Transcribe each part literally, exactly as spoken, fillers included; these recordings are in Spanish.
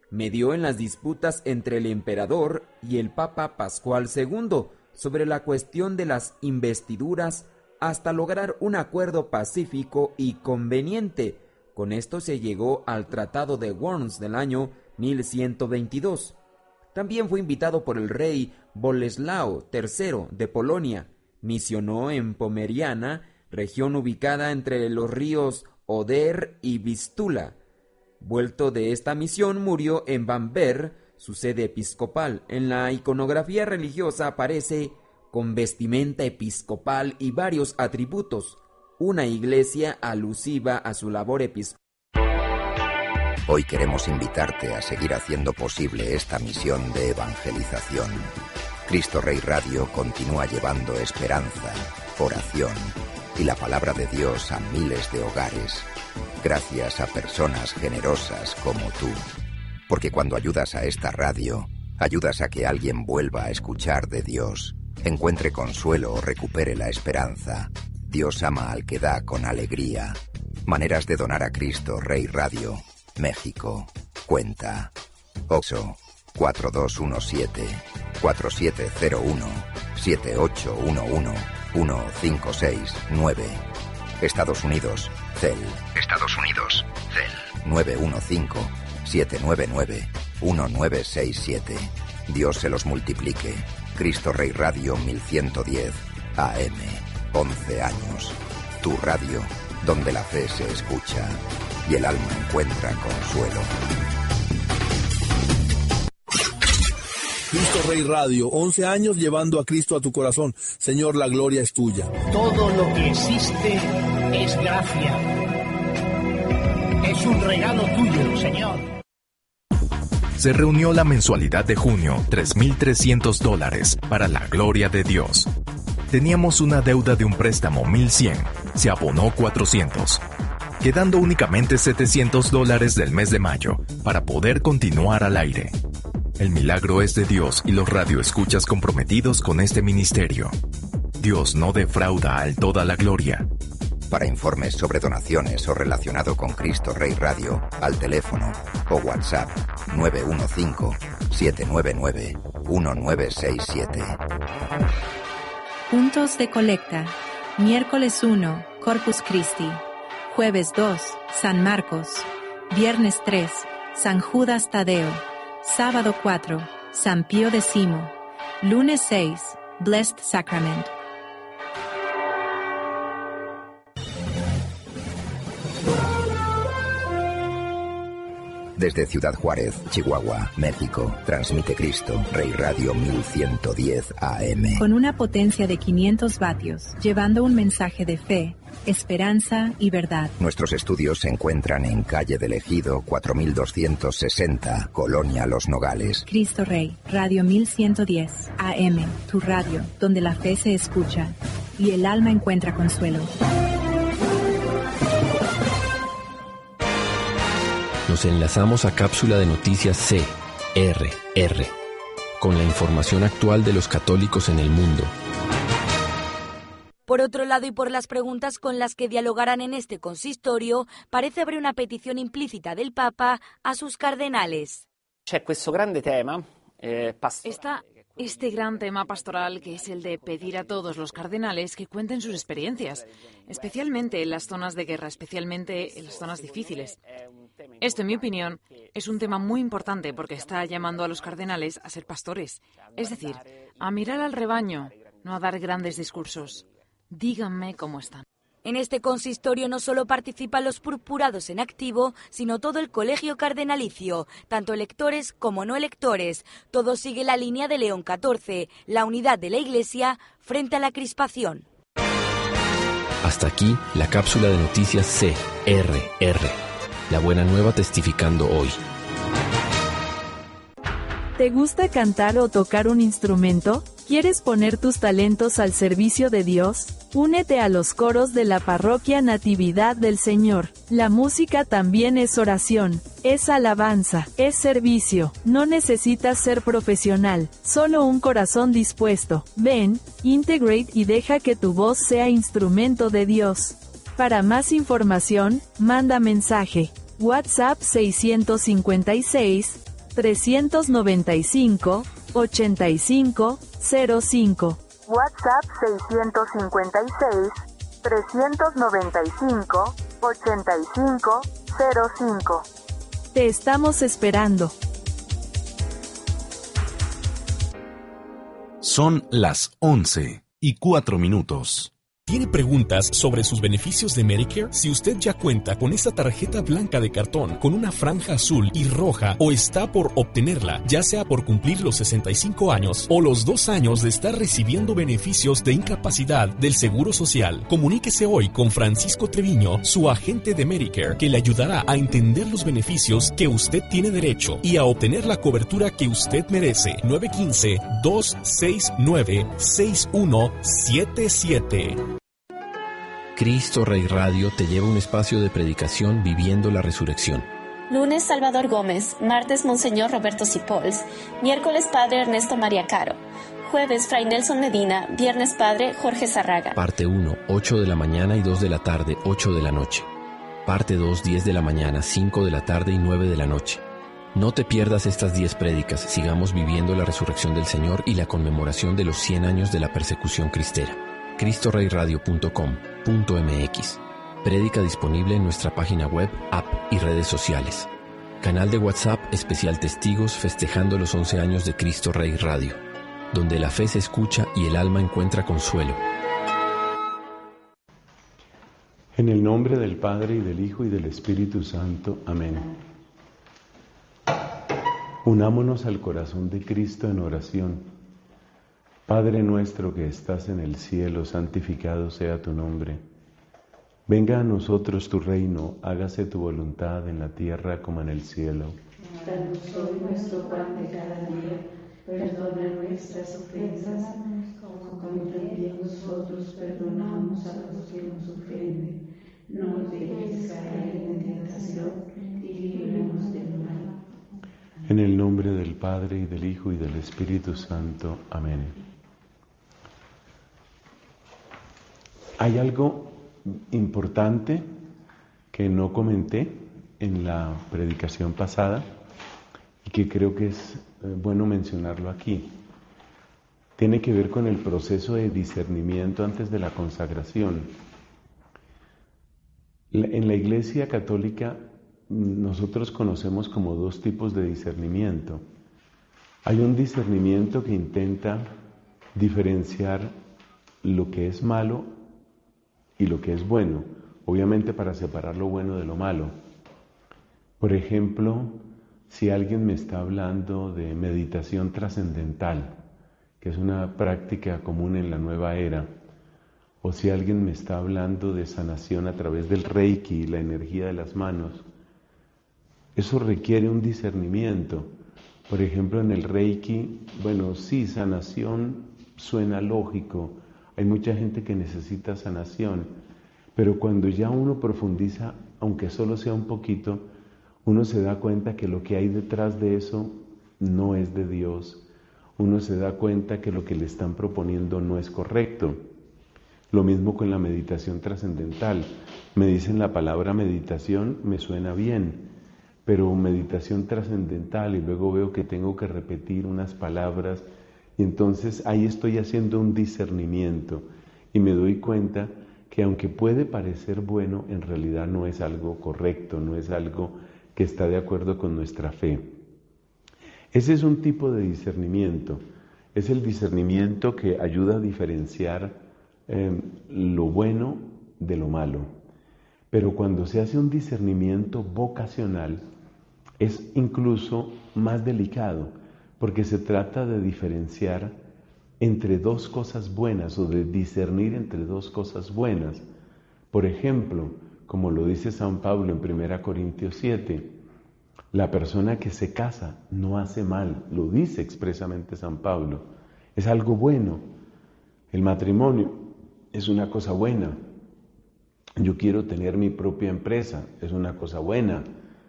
medió en las disputas entre el emperador y el Papa Pascual segundo sobre la cuestión de las investiduras hasta lograr un acuerdo pacífico y conveniente. Con esto se llegó al Tratado de Worms del año mil ciento veintidós. También fue invitado por el rey Boleslao tercero de Polonia. Misionó en Pomeriana, región ubicada entre los ríos Oder y Vístula. Vuelto de esta misión, murió en Bamberg, su sede episcopal. En la iconografía religiosa aparece con vestimenta episcopal y varios atributos, una iglesia alusiva a su labor episcopal. Hoy queremos invitarte a seguir haciendo posible esta misión de evangelización. Cristo Rey Radio continúa llevando esperanza, oración y la palabra de Dios a miles de hogares, gracias a personas generosas como tú. Porque cuando ayudas a esta radio, ayudas a que alguien vuelva a escuchar de Dios, encuentre consuelo o recupere la esperanza. Dios ama al que da con alegría. Maneras de donar a Cristo Rey Radio, México. Cuenta ocho cuatro dos uno siete cuatro siete cero uno siete ocho uno uno uno cinco seis nueve. Estados Unidos, C E L. Estados Unidos, C E L. nueve uno cinco siete nueve nueve uno nueve seis siete. Dios se los multiplique. Cristo Rey Radio mil ciento diez A M. once años. Tu radio, donde la fe se escucha y el alma encuentra consuelo. Cristo Rey Radio, once años llevando a Cristo a tu corazón. Señor, la gloria es tuya. Todo lo que existe es gracia. Es un regalo tuyo, Señor. Se reunió la mensualidad de junio, tres mil trescientos dólares, para la gloria de Dios. Teníamos una deuda de un préstamo mil cien, se abonó cuatrocientos, quedando únicamente setecientos dólares del mes de mayo para poder continuar al aire. El milagro es de Dios y los radioescuchas comprometidos con este ministerio. Dios no defrauda al toda la gloria. Para informes sobre donaciones o relacionado con Cristo Rey Radio, al teléfono o WhatsApp nueve uno cinco siete nueve nueve uno nueve seis siete. Puntos de colecta. Miércoles uno, Corpus Christi. Jueves dos, San Marcos. Viernes tres, San Judas Tadeo. Sábado cuatro, San Pío X. Lunes seis, Blessed Sacrament. Desde Ciudad Juárez, Chihuahua, México, transmite Cristo Rey Radio mil ciento diez A M. Con una potencia de quinientos vatios, llevando un mensaje de fe, esperanza y verdad. Nuestros estudios se encuentran en calle del Ejido cuatro mil doscientos sesenta, Colonia Los Nogales. Cristo Rey, Radio mil ciento diez A M, tu radio, donde la fe se escucha y el alma encuentra consuelo. Nos enlazamos a Cápsula de Noticias C R R, con la información actual de los católicos en el mundo. Por otro lado, y por las preguntas con las que dialogarán en este consistorio, parece haber una petición implícita del Papa a sus cardenales. Está este gran tema pastoral, que es el de pedir a todos los cardenales que cuenten sus experiencias, especialmente en las zonas de guerra, especialmente en las zonas difíciles. Esto, en mi opinión, es un tema muy importante porque está llamando a los cardenales a ser pastores, es decir, a mirar al rebaño, no a dar grandes discursos. Díganme cómo están. En este consistorio no solo participan los purpurados en activo, sino todo el colegio cardenalicio, tanto electores como no electores. Todo sigue la línea de León catorce, la unidad de la Iglesia frente a la crispación. Hasta aquí la cápsula de noticias C R R. La buena nueva testificando hoy. ¿Te gusta cantar o tocar un instrumento? ¿Quieres poner tus talentos al servicio de Dios? Únete a los coros de la Parroquia Natividad del Señor. La música también es oración, es alabanza, es servicio. No necesitas ser profesional, solo un corazón dispuesto. Ven, integrate y deja que tu voz sea instrumento de Dios. Para más información, manda mensaje. WhatsApp seis cinco seis, trescientos noventa y cinco, ochenta y cinco, cero cinco. WhatsApp seiscientos cincuenta y seis, trescientos noventa y cinco, ochenta y cinco, cero cinco. Te estamos esperando. Son las once y cuatro minutos. ¿Tiene preguntas sobre sus beneficios de Medicare? Si usted ya cuenta con esa tarjeta blanca de cartón con una franja azul y roja o está por obtenerla, ya sea por cumplir los sesenta y cinco años o los dos años de estar recibiendo beneficios de incapacidad del Seguro Social, comuníquese hoy con Francisco Treviño, su agente de Medicare, que le ayudará a entender los beneficios que usted tiene derecho y a obtener la cobertura que usted merece. nueve uno cinco, dos seis nueve, seis uno siete siete. Cristo Rey Radio te lleva a un espacio de predicación viviendo la resurrección. Lunes, Salvador Gómez. Martes, Monseñor Roberto Cipols. Miércoles, Padre Ernesto María Caro. Jueves, Fray Nelson Medina. Viernes, Padre Jorge Zarraga. Parte uno, ocho de la mañana y dos de la tarde, ocho de la noche. Parte dos, diez de la mañana, cinco de la tarde y nueve de la noche. No te pierdas estas diez prédicas. Sigamos viviendo la resurrección del Señor y la conmemoración de los cien años de la persecución cristera. cristo rey radio punto com punto m x. Prédica disponible en nuestra página web, app y redes sociales. Canal de WhatsApp especial Testigos festejando los once años de Cristo Rey Radio, donde la fe se escucha y el alma encuentra consuelo. En el nombre del Padre, y del Hijo, y del Espíritu Santo. Amén. Unámonos al corazón de Cristo en oración. Padre nuestro que estás en el cielo, santificado sea tu nombre. Venga a nosotros tu reino, hágase tu voluntad en la tierra como en el cielo. Danos hoy nuestro pan de cada día, perdona nuestras ofensas, como también nosotros perdonamos a los que nos ofenden. No nos dejes caer en tentación y líbranos del mal. En el nombre del Padre, y del Hijo, y del Espíritu Santo. Amén. Hay algo importante que no comenté en la predicación pasada y que creo que es bueno mencionarlo aquí. Tiene que ver con el proceso de discernimiento antes de la consagración. En la Iglesia Católica nosotros conocemos como dos tipos de discernimiento. Hay un discernimiento que intenta diferenciar lo que es malo y lo que es bueno, obviamente para separar lo bueno de lo malo. Por ejemplo, si alguien me está hablando de meditación trascendental, que es una práctica común en la nueva era, o si alguien me está hablando de sanación a través del Reiki, la energía de las manos, eso requiere un discernimiento. Por ejemplo, en el Reiki, bueno, sí, sanación suena lógico. Hay mucha gente que necesita sanación, pero cuando ya uno profundiza, aunque solo sea un poquito, uno se da cuenta que lo que hay detrás de eso no es de Dios. Uno se da cuenta que lo que le están proponiendo no es correcto. Lo mismo con la meditación trascendental. Me dicen la palabra meditación, me suena bien, pero meditación trascendental y luego veo que tengo que repetir unas palabras. Y entonces ahí estoy haciendo un discernimiento y me doy cuenta que aunque puede parecer bueno, en realidad no es algo correcto, no es algo que está de acuerdo con nuestra fe. Ese es un tipo de discernimiento, es el discernimiento que ayuda a diferenciar eh, lo bueno de lo malo. Pero cuando se hace un discernimiento vocacional, es incluso más delicado, porque se trata de diferenciar entre dos cosas buenas o de discernir entre dos cosas buenas. Por ejemplo, como lo dice San Pablo en primera Corintios siete, la persona que se casa no hace mal, lo dice expresamente San Pablo, es algo bueno. El matrimonio es una cosa buena. Yo quiero tener mi propia empresa, es una cosa buena.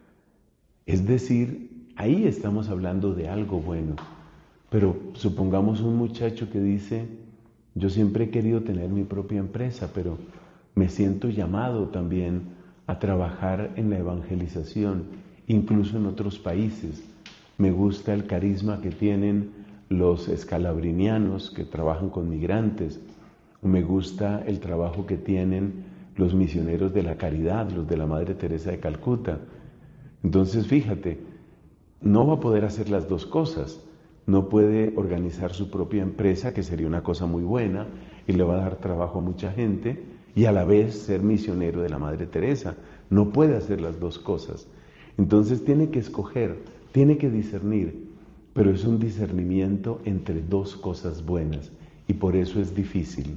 Es decir, ahí estamos hablando de algo bueno, pero supongamos un muchacho que dice, yo siempre he querido tener mi propia empresa, pero me siento llamado también a trabajar en la evangelización, incluso en otros países. me gusta el carisma que tienen los escalabrinianos que trabajan con migrantes, me gusta el trabajo que tienen los misioneros de la caridad, los de la Madre Teresa de Calcuta. Entonces, fíjate, no va a poder hacer las dos cosas. No puede organizar su propia empresa, que sería una cosa muy buena, y le va a dar trabajo a mucha gente, y a la vez ser misionero de la Madre Teresa. No puede hacer las dos cosas. Entonces tiene que escoger, tiene que discernir, pero es un discernimiento entre dos cosas buenas, y por eso es difícil.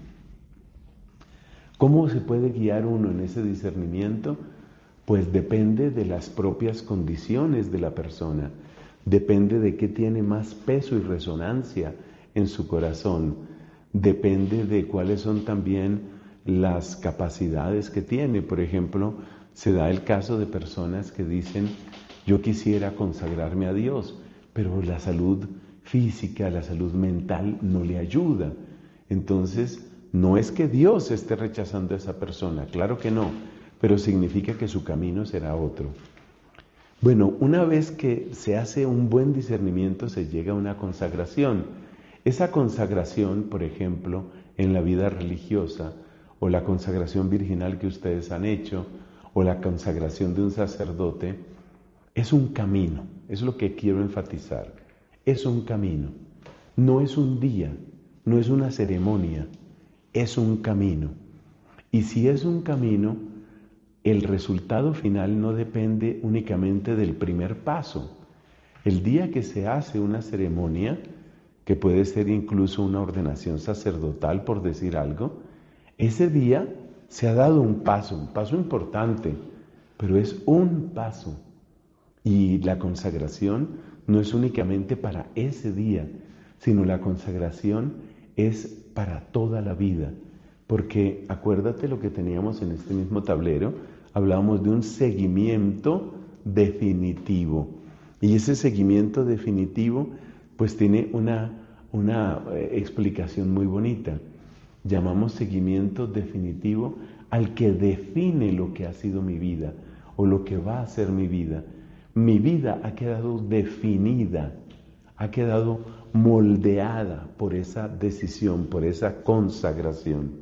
¿Cómo se puede guiar uno en ese discernimiento? Pues depende de las propias condiciones de la persona, depende de qué tiene más peso y resonancia en su corazón, depende de cuáles son también las capacidades que tiene. Por ejemplo, se da el caso de personas que dicen, yo quisiera consagrarme a Dios, pero la salud física, la salud mental no le ayuda. Entonces, no es que Dios esté rechazando a esa persona, claro que no, pero significa que su camino será otro. Bueno, una vez que se hace un buen discernimiento, se llega a una consagración. Esa consagración, por ejemplo, en la vida religiosa, o la consagración virginal que ustedes han hecho, o la consagración de un sacerdote, es un camino, es lo que quiero enfatizar. Es un camino, no es un día, no es una ceremonia, es un camino. Y si es un camino, el resultado final no depende únicamente del primer paso. El día que se hace una ceremonia, que puede ser incluso una ordenación sacerdotal, por decir algo, ese día se ha dado un paso, un paso importante, pero es un paso. Y la consagración no es únicamente para ese día, sino la consagración es para toda la vida. Porque acuérdate lo que teníamos en este mismo tablero, hablábamos de un seguimiento definitivo. Y ese seguimiento definitivo pues tiene una, una eh, explicación muy bonita. Llamamos seguimiento definitivo al que define lo que ha sido mi vida o lo que va a ser mi vida. Mi vida ha quedado definida, ha quedado moldeada por esa decisión, por esa consagración.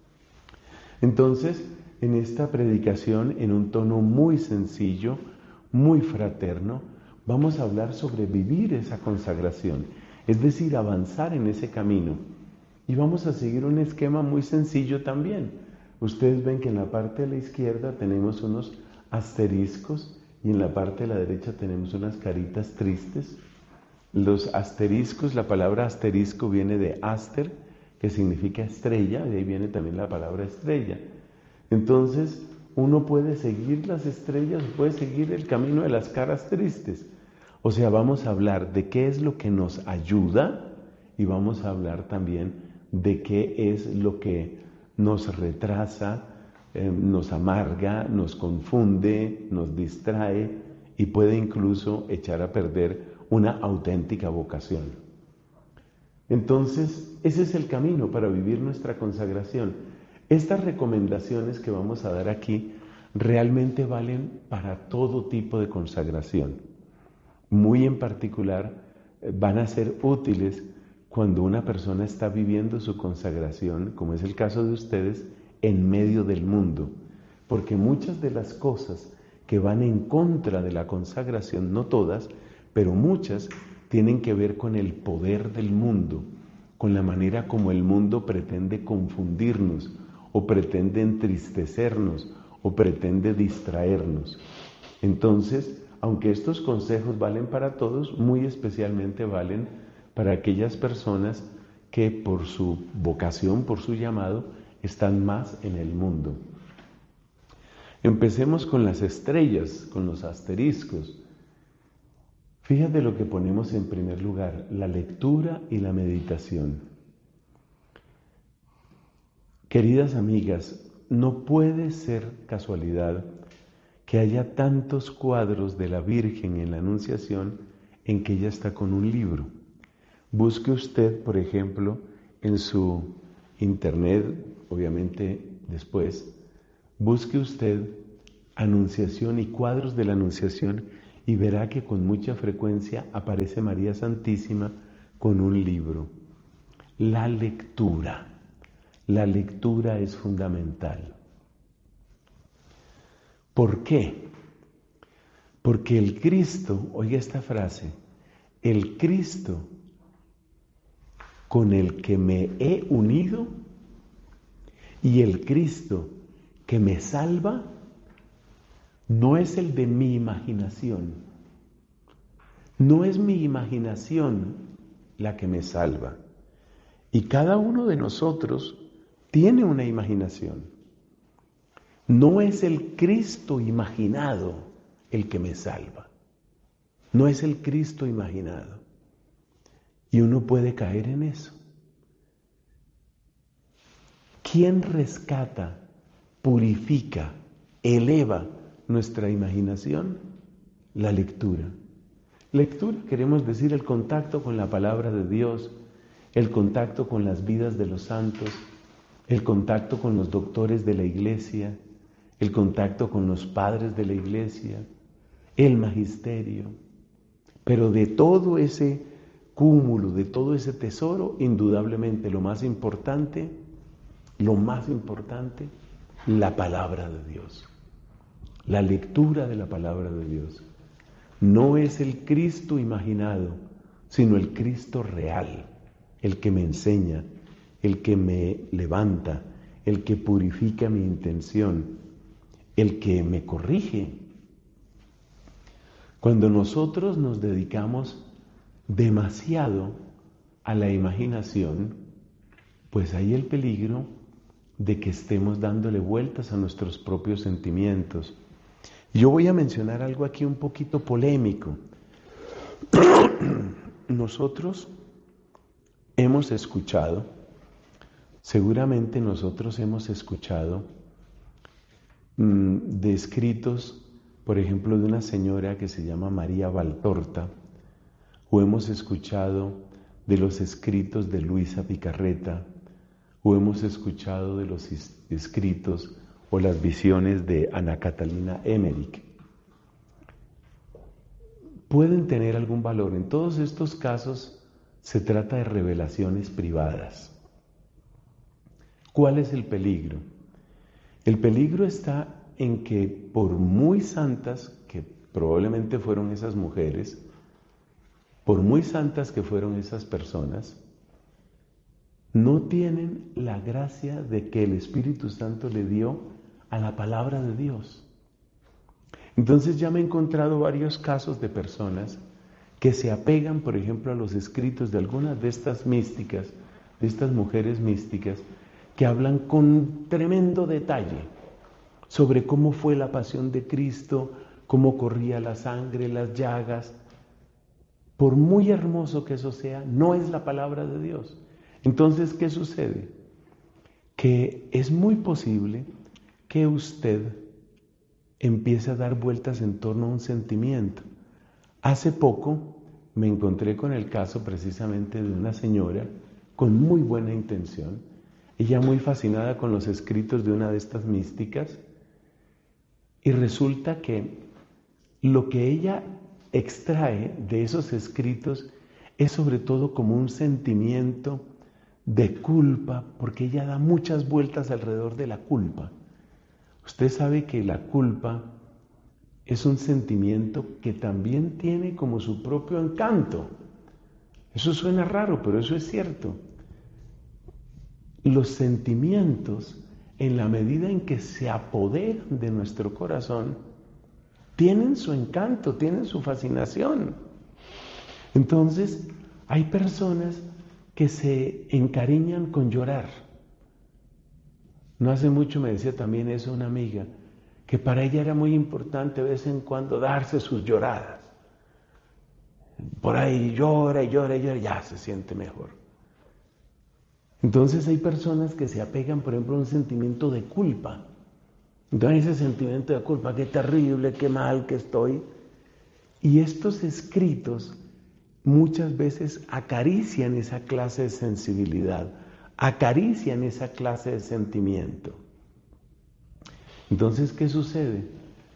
Entonces, en esta predicación, en un tono muy sencillo, muy fraterno, vamos a hablar sobre vivir esa consagración, es decir, avanzar en ese camino. Y vamos a seguir un esquema muy sencillo también. Ustedes ven que en la parte de la izquierda tenemos unos asteriscos y en la parte de la derecha tenemos unas caritas tristes. Los asteriscos, la palabra asterisco viene de aster, que significa estrella, de ahí viene también la palabra estrella. Entonces, uno puede seguir las estrellas, puede seguir el camino de las caras tristes. O sea, vamos a hablar de qué es lo que nos ayuda y vamos a hablar también de qué es lo que nos retrasa, eh, nos amarga, nos confunde, nos distrae y puede incluso echar a perder una auténtica vocación. Entonces, ese es el camino para vivir nuestra consagración. Estas recomendaciones que vamos a dar aquí realmente valen para todo tipo de consagración. Muy en particular, van a ser útiles cuando una persona está viviendo su consagración, como es el caso de ustedes, en medio del mundo. Porque muchas de las cosas que van en contra de la consagración, no todas, pero muchas, tienen que ver con el poder del mundo, con la manera como el mundo pretende confundirnos, o pretende entristecernos, o pretende distraernos. Entonces, aunque estos consejos valen para todos, muy especialmente valen para aquellas personas que por su vocación, por su llamado, están más en el mundo. Empecemos con las estrellas, con los asteriscos. Fíjate lo que ponemos en primer lugar, la lectura y la meditación. Queridas amigas, no puede ser casualidad que haya tantos cuadros de la Virgen en la Anunciación en que ella está con un libro. Busque usted, por ejemplo, en su internet, obviamente después, busque usted Anunciación y cuadros de la Anunciación y verá que con mucha frecuencia aparece María Santísima con un libro. La lectura. La lectura es fundamental. ¿Por qué? Porque el Cristo, oiga esta frase, el Cristo con el que me he unido y el Cristo que me salva no es el de mi imaginación. No es mi imaginación la que me salva. Y cada uno de nosotros tiene una imaginación. No es el Cristo imaginado el que me salva. No es el Cristo imaginado. Y uno puede caer en eso. ¿Quién rescata, purifica, eleva nuestra imaginación? La lectura. Lectura, queremos decir, el contacto con la palabra de Dios, el contacto con las vidas de los santos, el contacto con los doctores de la iglesia, el contacto con los padres de la iglesia, el magisterio. Pero de todo ese cúmulo, de todo ese tesoro, indudablemente lo más importante, lo más importante, la palabra de Dios. La lectura de la palabra de Dios. No es el Cristo imaginado, sino el Cristo real, el que me enseña, el que me levanta, el que purifica mi intención, el que me corrige. Cuando nosotros nos dedicamos demasiado a la imaginación, pues hay el peligro de que estemos dándole vueltas a nuestros propios sentimientos. Yo voy a mencionar algo aquí un poquito polémico. Nosotros hemos escuchado, seguramente nosotros hemos escuchado mmm, de escritos, por ejemplo, de una señora que se llama María Valtorta, o hemos escuchado de los escritos de Luisa Picarreta, o hemos escuchado de los escritos o las visiones de Ana Catalina Emmerich. Pueden tener algún valor. En todos estos casos se trata de revelaciones privadas. ¿Cuál es el peligro? El peligro está en que por muy santas que probablemente fueron esas mujeres, por muy santas que fueron esas personas, no tienen la gracia de que el Espíritu Santo le dio a la palabra de Dios. Entonces ya me he encontrado varios casos de personas que se apegan, por ejemplo, a los escritos de algunas de estas místicas, de estas mujeres místicas, que hablan con tremendo detalle sobre cómo fue la pasión de Cristo, cómo corría la sangre, las llagas. Por muy hermoso que eso sea, no es la palabra de Dios. Entonces, ¿qué sucede? Que es muy posible que usted empiece a dar vueltas en torno a un sentimiento. Hace poco me encontré con el caso precisamente de una señora con muy buena intención, ella muy fascinada con los escritos de una de estas místicas, y resulta que lo que ella extrae de esos escritos es sobre todo como un sentimiento de culpa, porque ella da muchas vueltas alrededor de la culpa. Usted sabe que la culpa es un sentimiento que también tiene como su propio encanto. Eso suena raro, pero eso es cierto. Los sentimientos, en la medida en que se apoderan de nuestro corazón, tienen su encanto, tienen su fascinación. Entonces, hay personas que se encariñan con llorar. No hace mucho me decía también eso una amiga, que para ella era muy importante de vez en cuando darse sus lloradas. Por ahí llora y llora y llora, ya se siente mejor. Entonces hay personas que se apegan, por ejemplo, a un sentimiento de culpa. Entonces ese sentimiento de culpa, qué terrible, qué mal que estoy. Y estos escritos muchas veces acarician esa clase de sensibilidad, acarician esa clase de sentimiento. Entonces, ¿qué sucede?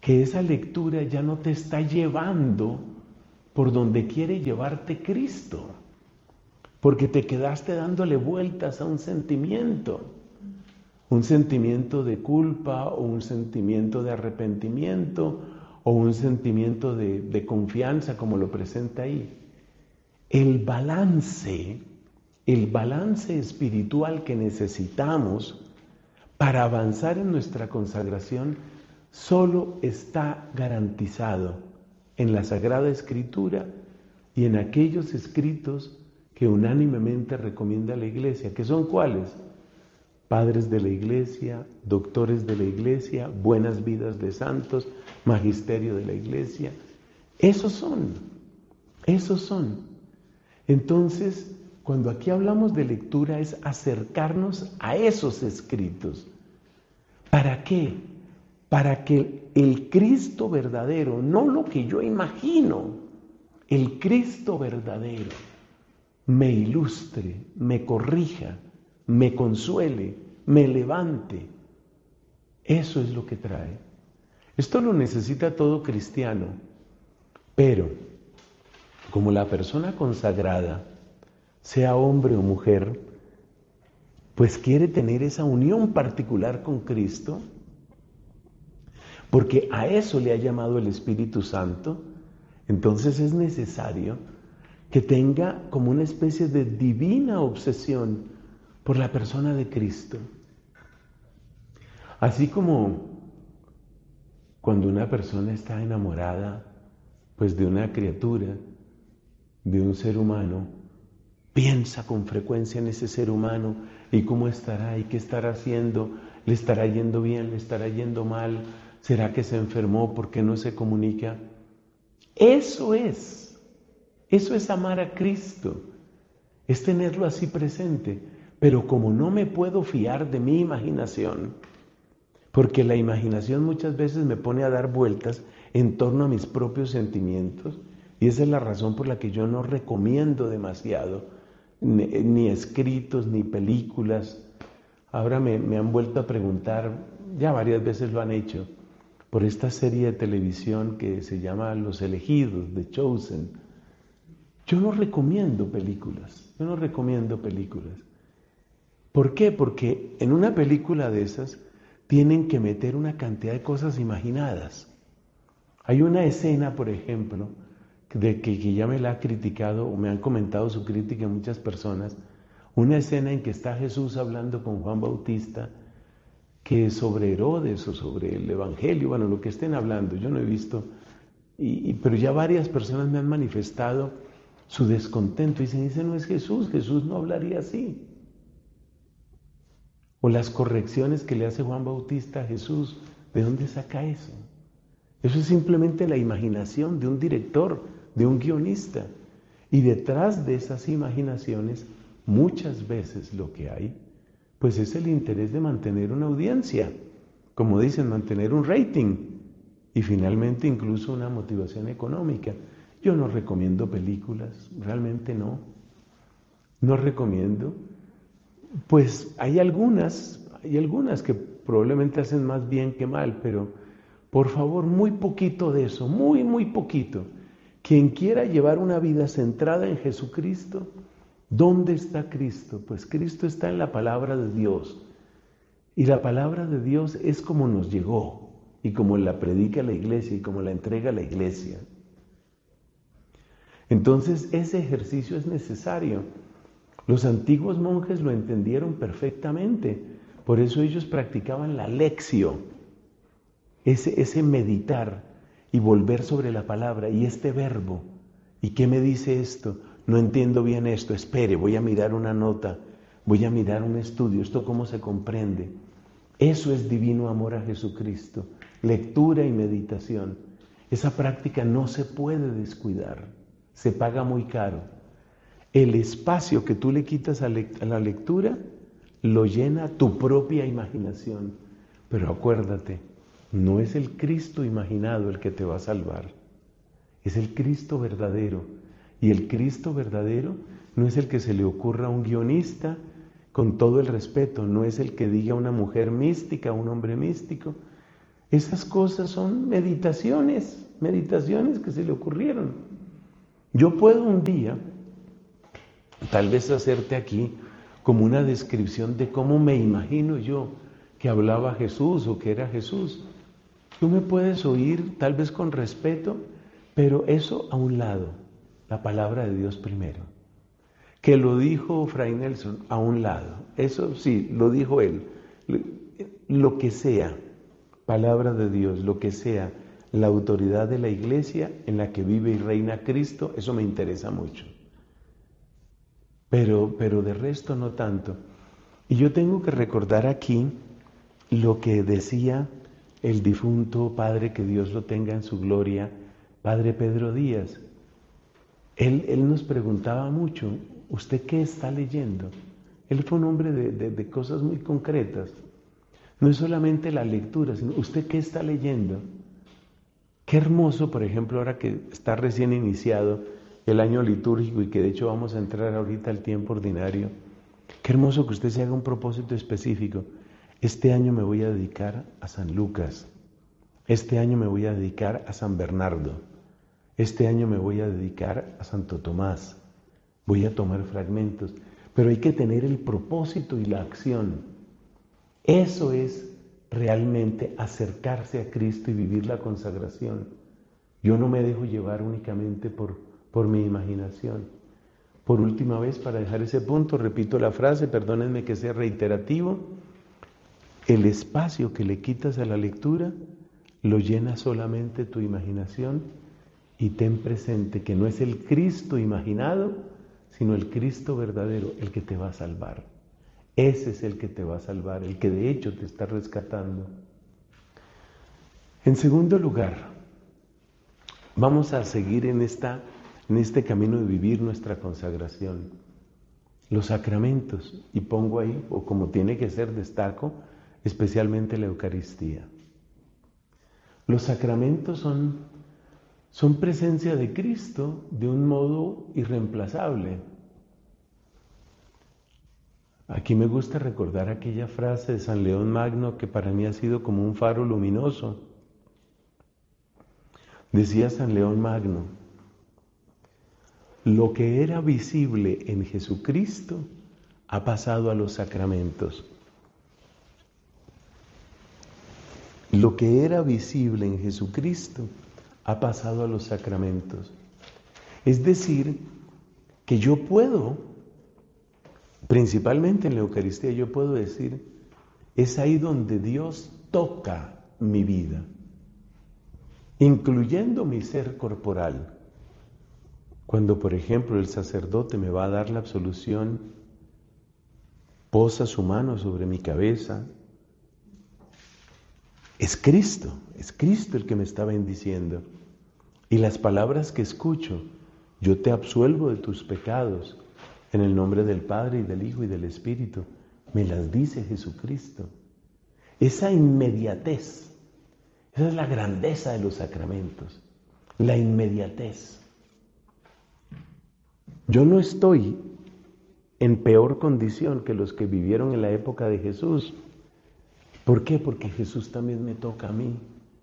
que esa lectura ya no te está llevando por donde quiere llevarte Cristo, porque te quedaste dándole vueltas a un sentimiento, un sentimiento de culpa o un sentimiento de arrepentimiento o un sentimiento de, de confianza, como lo presenta ahí. El balance, el balance espiritual que necesitamos para avanzar en nuestra consagración solo está garantizado en la Sagrada Escritura y en aquellos escritos que unánimemente recomienda la Iglesia, que son ¿cuáles? Padres de la Iglesia, doctores de la Iglesia, buenas vidas de santos, magisterio de la Iglesia. Esos son, esos son. Entonces, cuando aquí hablamos de lectura es acercarnos a esos escritos. ¿Para qué? Para que el Cristo verdadero, no lo que yo imagino, el Cristo verdadero me ilustre, me corrija, me consuele, me levante. Eso es lo que trae. Esto lo necesita todo cristiano, pero como la persona consagrada, sea hombre o mujer, pues quiere tener esa unión particular con Cristo, porque a eso le ha llamado el Espíritu Santo, entonces es necesario que tenga como una especie de divina obsesión por la persona de Cristo. Así como cuando una persona está enamorada, pues de una criatura, de un ser humano, piensa con frecuencia en ese ser humano y cómo estará y qué estará haciendo, le estará yendo bien, le estará yendo mal, será que se enfermó, por qué no se comunica. Eso es, eso es amar a Cristo, es tenerlo así presente, pero como no me puedo fiar de mi imaginación, porque la imaginación muchas veces me pone a dar vueltas en torno a mis propios sentimientos, y esa es la razón por la que yo no recomiendo demasiado ni, ni escritos ni películas. Ahora me, me han vuelto a preguntar, ya varias veces lo han hecho, por esta serie de televisión que se llama Los Elegidos, The Chosen. Yo no recomiendo películas, yo no recomiendo películas. ¿Por qué? Porque en una película de esas tienen que meter una cantidad de cosas imaginadas. Hay una escena, por ejemplo, de que, que ya me la ha criticado o me han comentado su crítica muchas personas, una escena en que está Jesús hablando con Juan Bautista, que es sobre Herodes o sobre el Evangelio, bueno, lo que estén hablando, yo no he visto, y, y, pero ya varias personas me han manifestado su descontento, y dicen, ese no es Jesús, Jesús no hablaría así. O las correcciones que le hace Juan Bautista a Jesús, ¿de dónde saca eso? Eso es simplemente la imaginación de un director, de un guionista. Y detrás de esas imaginaciones, muchas veces lo que hay, pues es el interés de mantener una audiencia, como dicen, mantener un rating, y finalmente incluso una motivación económica. Yo no recomiendo películas, realmente no. No recomiendo. Pues hay algunas, hay algunas que probablemente hacen más bien que mal, pero por favor, muy poquito de eso, muy, muy poquito. Quien quiera llevar una vida centrada en Jesucristo, ¿dónde está Cristo? Pues Cristo está en la palabra de Dios. Y la palabra de Dios es como nos llegó, y como la predica la iglesia, y como la entrega la iglesia. Entonces, ese ejercicio es necesario. Los antiguos monjes lo entendieron perfectamente, por eso ellos practicaban la lectio, ese, ese meditar y volver sobre la palabra y este verbo. ¿Y qué me dice esto? No entiendo bien esto, espere, voy a mirar una nota, voy a mirar un estudio, ¿esto cómo se comprende? Eso es divino amor a Jesucristo, lectura y meditación. Esa práctica no se puede descuidar, se paga muy caro. El espacio que tú le quitas a, le- a la lectura lo llena tu propia imaginación. Pero acuérdate, no es el Cristo imaginado el que te va a salvar, es el Cristo verdadero. Y el Cristo verdadero no es el que se le ocurra a un guionista, con todo el respeto, no es el que diga una mujer mística, un hombre místico. Esas cosas son meditaciones, meditaciones que se le ocurrieron. Yo puedo un día, tal vez hacerte aquí como una descripción de cómo me imagino yo que hablaba Jesús o que era Jesús. Tú me puedes oír tal vez con respeto, pero eso a un lado, la palabra de Dios primero. Que lo dijo Fray Nelson, a un lado, eso sí, lo dijo él. Lo que sea, palabra de Dios, lo que sea, la autoridad de la iglesia en la que vive y reina Cristo, eso me interesa mucho. Pero, pero de resto no tanto. Y yo tengo que recordar aquí lo que decía el difunto padre, que Dios lo tenga en su gloria, padre Pedro Díaz. Él, él nos preguntaba mucho, ¿usted qué está leyendo? Él fue un hombre de, de, de cosas muy concretas. No es solamente la lectura, sino ¿usted qué está leyendo? Qué hermoso, por ejemplo, ahora que está recién iniciado el año litúrgico y que de hecho vamos a entrar ahorita al tiempo ordinario. Qué hermoso que usted se haga un propósito específico. Este año me voy a dedicar a San Lucas. Este año me voy a dedicar a San Bernardo. Este año me voy a dedicar a Santo Tomás. Voy a tomar fragmentos. Pero hay que tener el propósito y la acción. Eso es realmente acercarse a Cristo y vivir la consagración. Yo no me dejo llevar únicamente por, por mi imaginación. Por última vez, para dejar ese punto, repito la frase, perdónenme que sea reiterativo. El espacio que le quitas a la lectura lo llena solamente tu imaginación, y ten presente que no es el Cristo imaginado, sino el Cristo verdadero el que te va a salvar. Ese es el que te va a salvar, el que de hecho te está rescatando. En segundo lugar, vamos a seguir en, esta, en este camino de vivir nuestra consagración. Los sacramentos, y pongo ahí, o como tiene que ser, destaco, especialmente la Eucaristía. Los sacramentos son, son presencia de Cristo de un modo irreemplazable. Aquí me gusta recordar aquella frase de San León Magno que para mí ha sido como un faro luminoso. Decía San León Magno, lo que era visible en Jesucristo ha pasado a los sacramentos. Lo que era visible en Jesucristo ha pasado a los sacramentos. Es decir, que yo puedo, principalmente en la Eucaristía, yo puedo decir, es ahí donde Dios toca mi vida, incluyendo mi ser corporal. Cuando, por ejemplo, el sacerdote me va a dar la absolución, posa su mano sobre mi cabeza, es Cristo, es Cristo el que me está bendiciendo. Y las palabras que escucho, yo te absuelvo de tus pecados, en el nombre del Padre y del Hijo y del Espíritu, me las dice Jesucristo. Esa inmediatez, esa es la grandeza de los sacramentos, la inmediatez. Yo no estoy en peor condición que los que vivieron en la época de Jesús. ¿Por qué? Porque Jesús también me toca a mí.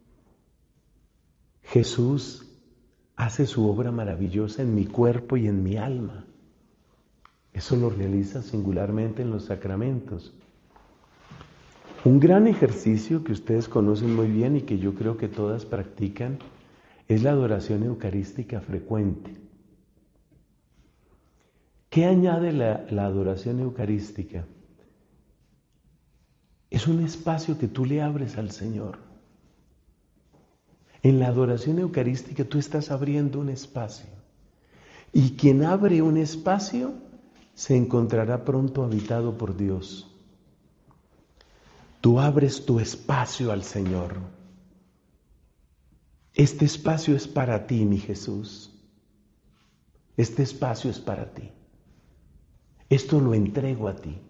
Jesús hace su obra maravillosa en mi cuerpo y en mi alma. Eso lo realiza singularmente en los sacramentos. Un gran ejercicio que ustedes conocen muy bien y que yo creo que todas practican es la adoración eucarística frecuente. ¿Qué añade la, la adoración eucarística? Es un espacio que tú le abres al Señor. En la adoración eucarística tú estás abriendo un espacio. Y quien abre un espacio se encontrará pronto habitado por Dios. Tú abres tu espacio al Señor. Este espacio es para ti, mi Jesús. Este espacio es para ti. Esto lo entrego a ti.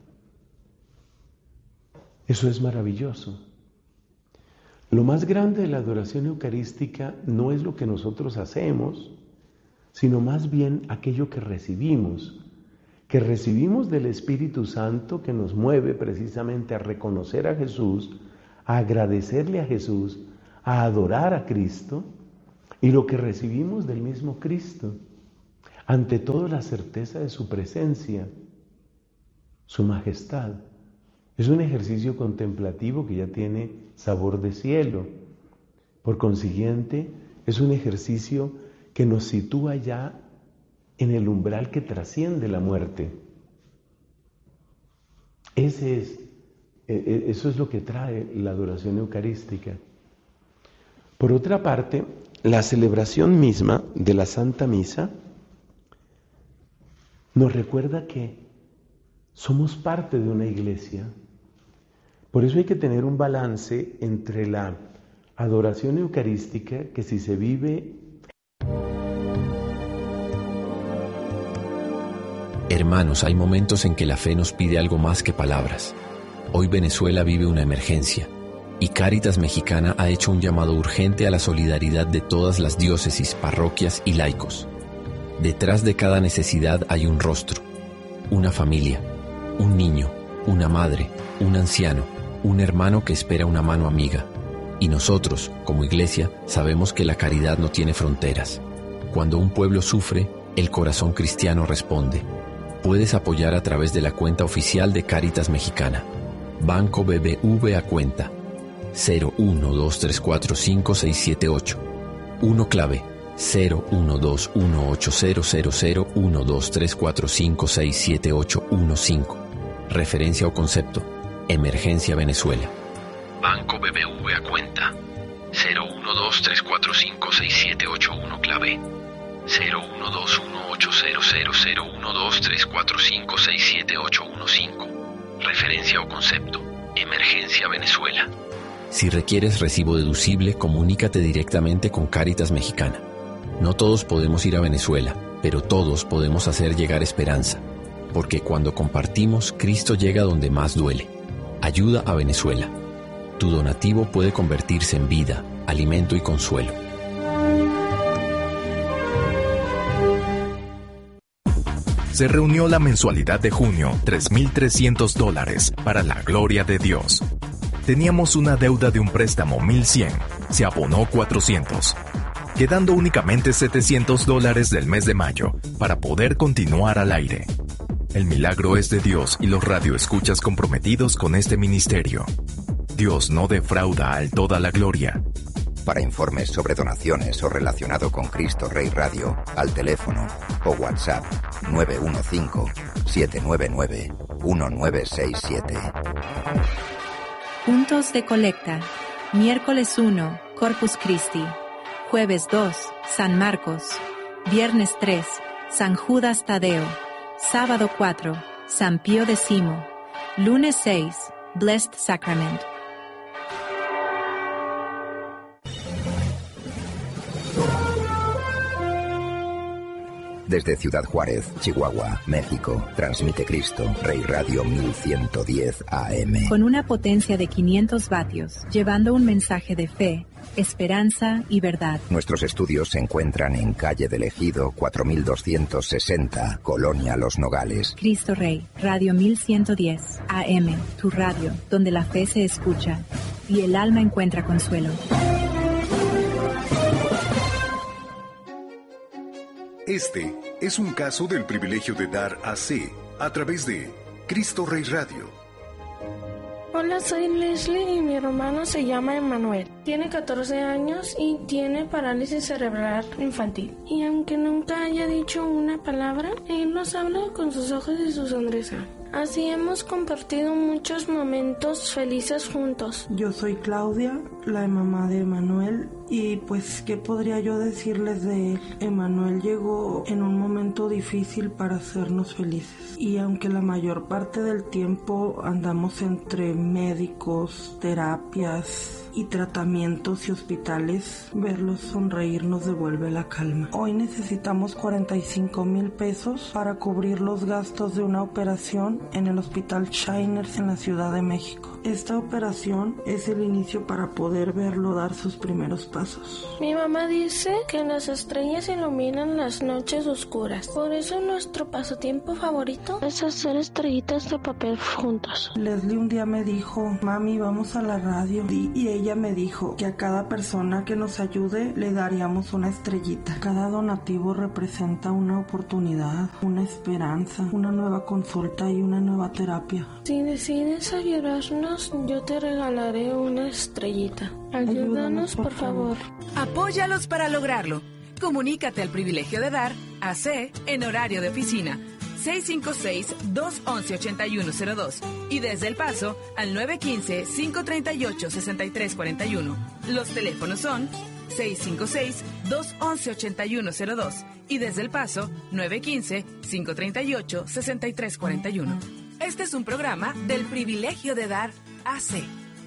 Eso es maravilloso. Lo más grande de la adoración eucarística no es lo que nosotros hacemos, sino más bien aquello que recibimos, que recibimos del Espíritu Santo, que nos mueve precisamente a reconocer a Jesús, a agradecerle a Jesús, a adorar a Cristo y lo que recibimos del mismo Cristo. Ante todo, la certeza de su presencia, su majestad. Es un ejercicio contemplativo que ya tiene sabor de cielo. Por consiguiente, es un ejercicio que nos sitúa ya en el umbral que trasciende la muerte. Ese es, eso es lo que trae la adoración eucarística. Por otra parte, la celebración misma de la Santa Misa nos recuerda que somos parte de una iglesia. Por eso hay que tener un balance entre la adoración eucarística, que si se vive... Hermanos, hay momentos en que la fe nos pide algo más que palabras. Hoy Venezuela vive una emergencia y Cáritas Mexicana ha hecho un llamado urgente a la solidaridad de todas las diócesis, parroquias y laicos. Detrás de cada necesidad hay un rostro, una familia, un niño, una madre, un anciano, un hermano que espera una mano amiga. Y nosotros, como iglesia, sabemos que la caridad no tiene fronteras. Cuando un pueblo sufre, el corazón cristiano responde. Puedes apoyar a través de la cuenta oficial de Cáritas Mexicana. Banco B B V a cuenta cero uno dos tres cuatro cinco seis siete ocho. uno clave cero uno dos uno ocho cero cero cero uno dos tres cuatro cinco seis siete ocho uno cinco. Referencia o concepto: Emergencia Venezuela. Banco B B V a cuenta cero uno dos tres cuatro cinco seis siete ocho uno clave cero uno dos uno ocho cero cero cero uno dos tres cuatro cinco seis siete ocho uno cinco. Referencia o concepto: Emergencia Venezuela. Si requieres recibo deducible, comunícate directamente con Cáritas Mexicana. No todos podemos ir a Venezuela, pero todos podemos hacer llegar esperanza, porque cuando compartimos, Cristo llega donde más duele. Ayuda a Venezuela. Tu donativo puede convertirse en vida, alimento y consuelo. Se reunió la mensualidad de junio, tres mil trescientos dólares, para la gloria de Dios. Teníamos una deuda de un préstamo mil cien, se abonó cuatrocientos, quedando únicamente setecientos dólares del mes de mayo para poder continuar al aire. El milagro es de Dios y los radioescuchas comprometidos con este ministerio. Dios no defrauda al toda la gloria. Para informes sobre donaciones o relacionado con Cristo Rey Radio, al teléfono o WhatsApp nueve uno cinco, siete nueve nueve, uno nueve seis siete. Puntos de colecta. Miércoles uno, Corpus Christi. Jueves dos, San Marcos. Viernes tres, San Judas Tadeo. Sábado cuatro, San Pío X. Lunes seis, Blessed Sacrament. Desde Ciudad Juárez, Chihuahua, México, transmite Cristo Rey Radio mil ciento diez A M. Con una potencia de quinientos vatios, llevando un mensaje de fe, esperanza y verdad. Nuestros estudios se encuentran en calle del Ejido cuatro mil doscientos sesenta, Colonia Los Nogales. Cristo Rey, Radio mil ciento diez A M, tu radio, donde la fe se escucha y el alma encuentra consuelo. Este es un caso del privilegio de dar a C a través de Cristo Rey Radio. Hola, soy Leslie y mi hermano se llama Emanuel. Tiene catorce años y tiene parálisis cerebral infantil. Y aunque nunca haya dicho una palabra, él nos habla con sus ojos y su sonrisa. Así hemos compartido muchos momentos felices juntos. Yo soy Claudia, la mamá de Emanuel, y pues, ¿qué podría yo decirles de él? Emanuel llegó en un momento difícil para hacernos felices. Y aunque la mayor parte del tiempo andamos entre médicos, terapias y tratamientos, tratamientos y hospitales, verlos sonreír nos devuelve la calma. Hoy necesitamos cuarenta y cinco mil pesos para cubrir los gastos de una operación en el Hospital Shiners en la Ciudad de México. Esta operación es el inicio para poder verlo dar sus primeros pasos. Mi mamá dice que las estrellas iluminan las noches oscuras. Por eso nuestro pasatiempo favorito es hacer estrellitas de papel juntos. Leslie un día me dijo, mami, vamos a la radio. Y, y ella me dijo que a cada persona que nos ayude le daríamos una estrellita. Cada donativo representa una oportunidad, una esperanza, una nueva consulta y una nueva terapia. Si decides ayudarnos, yo te regalaré una estrellita. Ayúdanos, Ayúdanos por, por favor. favor. Apóyalos para lograrlo. Comunícate al Privilegio de Dar, A C, en horario de oficina. seis cinco seis, dos uno uno, ocho uno cero dos y desde El Paso al nueve uno cinco, cinco tres ocho, seis tres cuatro uno. Los teléfonos son seis cinco seis, dos uno uno, ocho uno cero dos y desde El Paso nueve uno cinco, cinco tres ocho, seis tres cuatro uno. Este es un programa del Privilegio de Dar, A C.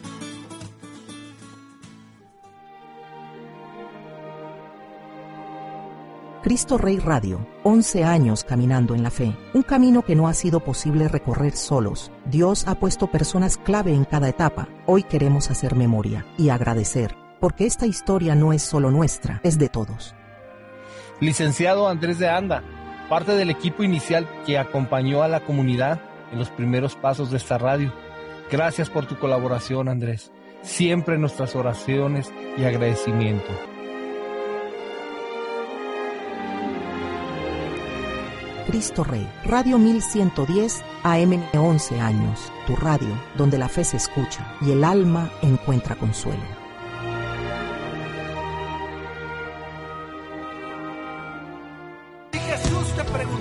Cristo Rey Radio, once años caminando en la fe, un camino que no ha sido posible recorrer solos. Dios ha puesto personas clave en cada etapa. Hoy queremos hacer memoria y agradecer, porque esta historia no es solo nuestra, es de todos. Licenciado Andrés de Anda, parte del equipo inicial que acompañó a la comunidad en los primeros pasos de esta radio. Gracias por tu colaboración, Andrés. Siempre nuestras oraciones y agradecimiento. Cristo Rey, Radio mil ciento diez A M, once años, tu radio donde la fe se escucha y el alma encuentra consuelo. Si Jesús te pregunta